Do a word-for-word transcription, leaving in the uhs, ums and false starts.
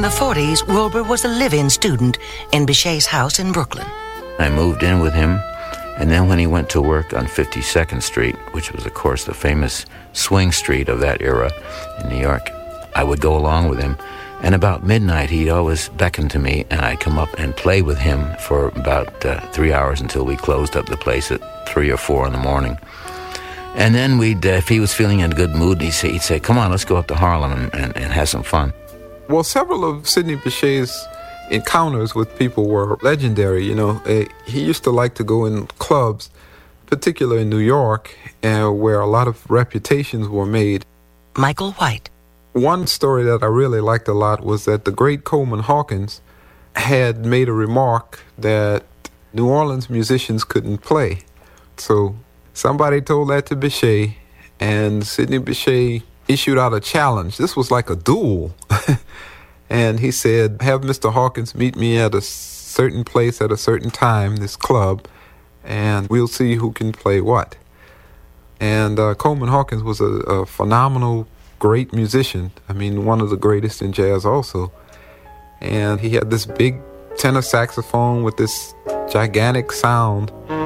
In the forties, Wilbur was a live-in student in Bechet's house in Brooklyn. I moved in with him, and then when he went to work on fifty-second Street, which was, of course, the famous swing street of that era in New York, I would go along with him. And about midnight, he'd always beckon to me, and I'd come up and play with him for about uh, three hours until we closed up the place at three or four in the morning. And then we'd, uh, if he was feeling in a good mood, he'd say, he'd say come on, let's go up to Harlem and, and, and have some fun. Well, several of Sidney Bechet's encounters with people were legendary. You know, uh, he used to like to go in clubs, particularly in New York, uh, where a lot of reputations were made. Michael White. One story that I really liked a lot was that the great Coleman Hawkins had made a remark that New Orleans musicians couldn't play. So somebody told that to Bechet, and Sidney Bechet issued out a challenge. This was like a duel. And he said, have Mister Hawkins meet me at a certain place at a certain time, this club, and we'll see who can play what. And uh, Coleman Hawkins was a, a phenomenal, great musician. I mean, one of the greatest in jazz also. And he had this big tenor saxophone with this gigantic sound.